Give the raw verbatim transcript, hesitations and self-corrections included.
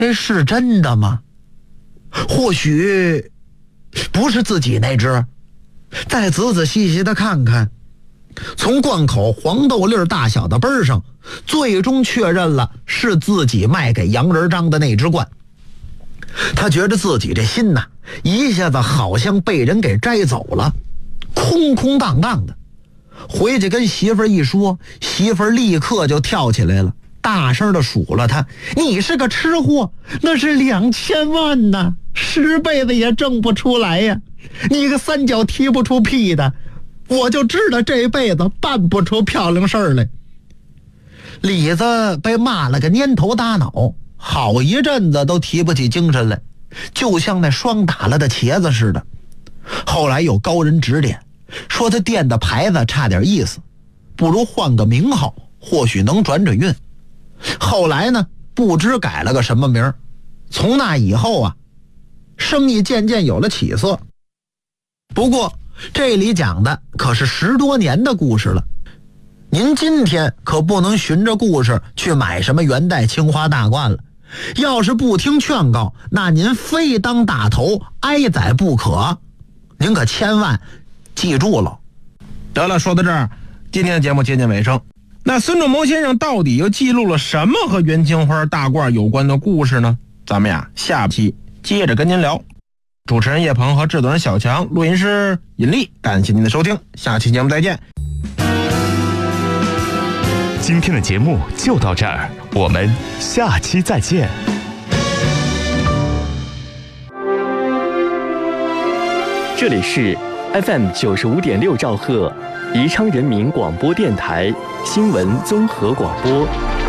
那是真的吗？或许不是自己那只，再仔仔细细的看看，从罐口黄豆粒大小的杯上，最终确认了是自己卖给杨仁章的那只罐。他觉得自己这心呐，一下子好像被人给摘走了，空空荡荡的。回去跟媳妇儿一说，媳妇儿立刻就跳起来了，大声的数了他：你是个吃货，那是两千万呐，十辈子也挣不出来呀！你个三脚踢不出屁的，我就知道这辈子办不出漂亮事儿来。李子被骂了个蔫头耷脑，好一阵子都提不起精神来，就像那霜打了的茄子似的。后来有高人指点，说他店的牌子差点意思，不如换个名号，或许能转转运。后来呢，不知改了个什么名。从那以后啊，生意渐渐有了起色。不过这里讲的可是十多年的故事了，您今天可不能循着故事去买什么元代青花大褂了。要是不听劝告，那您非当大头，挨宰不可。您可千万记住了。 得了，说到这儿，今天的节目接近尾声。那孙仲谋先生到底又记录了什么和元青花大褂有关的故事呢？咱们呀，下期接着跟您聊。主持人叶鹏和制作人小强，录音师尹力，感谢您的收听，下期节目再见。 今天的节目就到这儿，我们下期再见。 这里是 F M 九十五点六兆赫，宜昌人民广播电台新闻综合广播。